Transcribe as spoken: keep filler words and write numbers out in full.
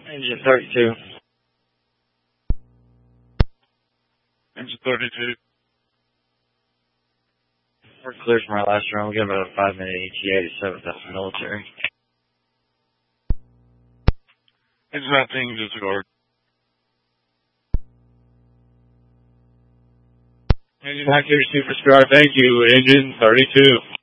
Engine thirty-two. Engine thirty-two. We're clear from our last run. We got about a five minute E T A to seventh out the military. Engine nineteen, disregard. Engine nineteen, super star. Thank you. Engine thirty-two.